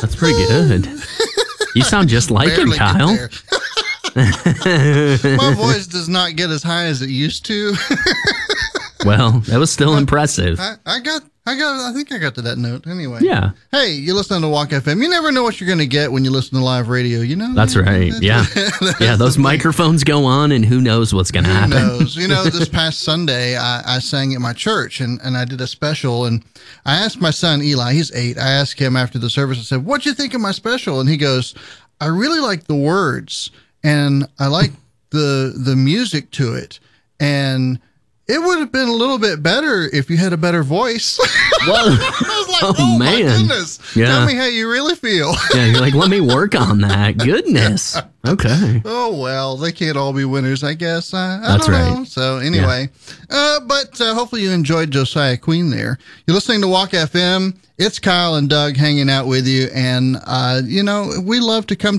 That's pretty good. You sound just like him, Barely get Kyle. there. My voice does not get as high as it used to. Well, that was still impressive. I think I got to that note anyway. Yeah. Hey, you listen to Walk FM. You never know what you're going to get when you listen to live radio, you know? That's right. Yeah. Yeah, those microphones go on and who knows what's going to happen. Who knows? You know, this past Sunday, I sang at my church and I did a special. And I asked my son, Eli, he's 8. I asked him after the service, I said, what'd you think of my special? And he goes, I really like the words and I like the music to it. And it would have been a little bit better if you had a better voice. Whoa. I was like, oh man. my goodness. Yeah. Tell me how you really feel. Yeah, you're like, let me work on that. Goodness. Okay. Oh, well, they can't all be winners, I guess. I That's don't know. right. So anyway, but hopefully you enjoyed Josiah Queen there. You're listening to Walk FM. It's Kyle and Doug hanging out with you. And, you know, we love to come